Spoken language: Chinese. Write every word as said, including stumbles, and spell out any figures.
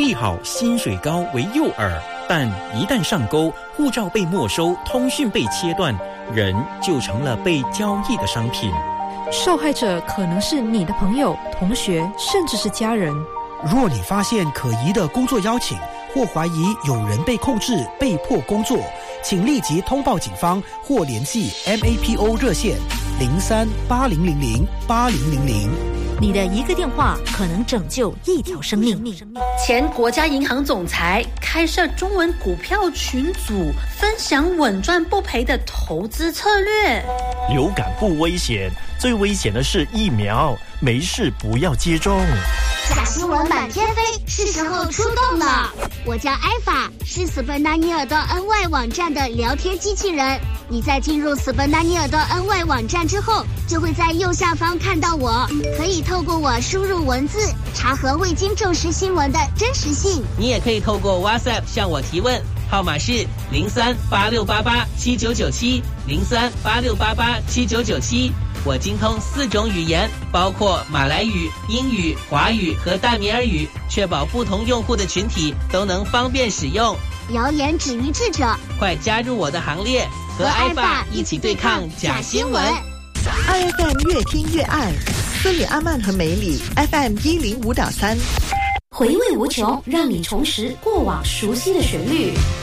利好薪水高为诱饵，但一旦上钩，护照被没收，通讯被切断，人就成了被交易的商品。 受害者可能是你的朋友、同学，甚至是家人。 若你发现可疑的工作邀请，或怀疑有人被控制、被迫工作，请立即通报警方或联系 M A P O 热线零三八零零零八零零零。 你的一个电话可能拯救一条生命。前国家银行总裁开设中文股票群组，分享稳赚不赔的投资策略。 流感不危险，最危险的是疫苗，没事不要接种。 假新闻满天飞，是时候出动了。我叫艾法，是斯本纳尼尔的 N Y 网站的聊天机器人。你在进入斯本纳尼尔的 N Y 网站之后，就会在右下方看到我，可以透过我输入文字，查核未经证实新闻的真实性。 你也可以透过 WhatsApp 向我提问，号码是零三八六八八七九九七零三八六八八七九九七。我精通四种语言，包括马来语、英语、华语和大米尔语，确保不同用户的群体都能方便使用。 谣言止于智者， 快加入我的行列，和艾爸一起对抗假新闻。 I F M 越听越爱，斯里阿曼和梅里 F M 一零五点三， 回味无穷，让你重拾过往熟悉的旋律。